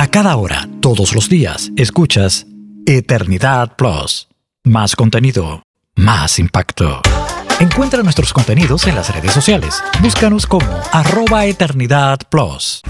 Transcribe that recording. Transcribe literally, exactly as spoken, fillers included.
cada hora, todos los días, escuchas Eternidad Plus. Más contenido, más impacto. Encuentra nuestros contenidos en las redes sociales. Búscanos como arroba Eternidad Plus.